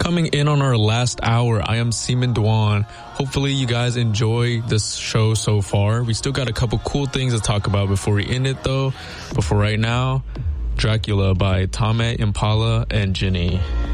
coming in on our last hour. I am Seaman Dwan. Hopefully you guys enjoy this show so far. We still got a couple cool things to talk about before we end it though. But for right now, Dracula by Tame Impala and Ginny.